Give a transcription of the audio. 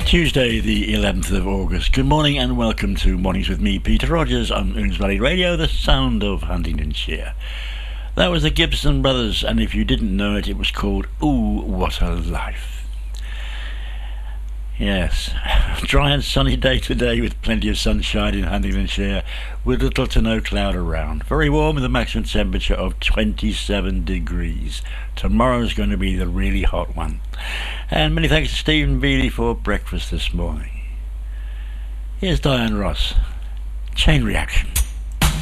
Tuesday, the 11th of August. Good morning and welcome to Mornings with me, Peter Rogers, on Oons Valley Radio, the sound of Huntingdonshire. That was the Gibson Brothers, and if you didn't know it, it was called Ooh, What a Life. Yes, dry and sunny day today with plenty of sunshine in Huntingdonshire, with little to no cloud around. Very warm with a maximum temperature of 27 degrees. Tomorrow's going to be the really hot one. And many thanks to Stephen Bealey for breakfast this morning. Here's Diane Ross, Chain Reaction.